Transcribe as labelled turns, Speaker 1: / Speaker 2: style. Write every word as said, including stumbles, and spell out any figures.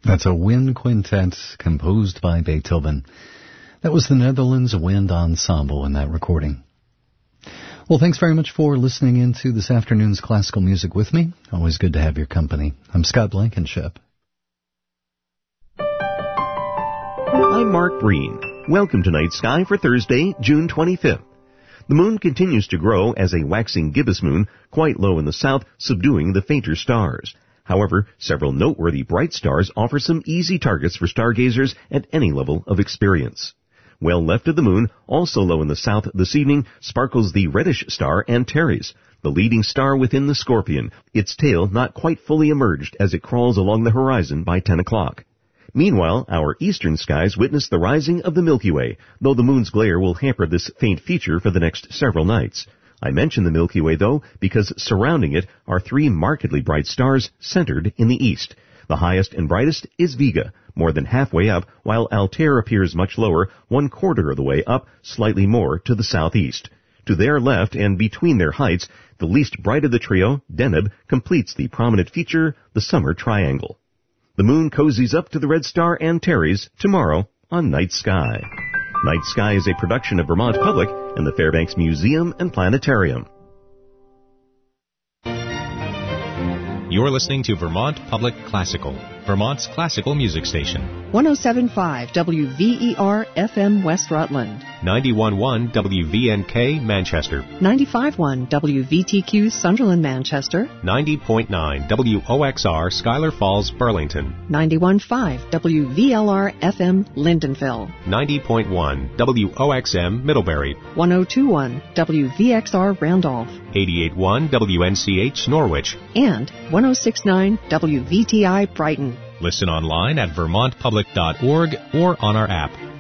Speaker 1: That's a wind quintet composed by Beethoven. That was the Netherlands Wind Ensemble in that recording. Well, thanks very much for listening into this afternoon's classical music with me. Always good to have your company. I'm Scott Blankenship.
Speaker 2: I'm Mark Breen. Welcome to Night Sky for Thursday, June twenty-fifth. The moon continues to grow as a waxing gibbous moon, quite low in the south, subduing the fainter stars. However, several noteworthy bright stars offer some easy targets for stargazers at any level of experience. Well left of the moon, also low in the south this evening, sparkles the reddish star Antares, the leading star within the Scorpion, its tail not quite fully emerged as it crawls along the horizon by ten o'clock. Meanwhile, our eastern skies witness the rising of the Milky Way, though the moon's glare will hamper this faint feature for the next several nights. I mention the Milky Way, though, because surrounding it are three markedly bright stars centered in the east. The highest and brightest is Vega, more than halfway up, while Altair appears much lower, one quarter of the way up, slightly more to the southeast. To their left and between their heights, the least bright of the trio, Deneb, completes the prominent feature, the Summer Triangle. The moon cozies up to the red star Antares tomorrow on Night Sky. Night Sky is a production of Vermont Public and the Fairbanks Museum and Planetarium.
Speaker 3: You're listening to Vermont Public Classical, Vermont's classical music station.
Speaker 4: one oh seven point five W V E R F M West Rutland.
Speaker 3: ninety-one point one W V N K Manchester.
Speaker 4: ninety-five point one W V T Q Sunderland Manchester.
Speaker 3: ninety point nine W O X R Schuyler Falls Burlington.
Speaker 4: ninety-one point five W V L R F M Lindenville.
Speaker 3: ninety point one W O X M Middlebury.
Speaker 4: one oh two point one W V X R Randolph.
Speaker 3: eighty-eight point one W N C H Norwich.
Speaker 4: And one oh six point nine W V T I Brighton.
Speaker 3: Listen online at vermont public dot org or on our app.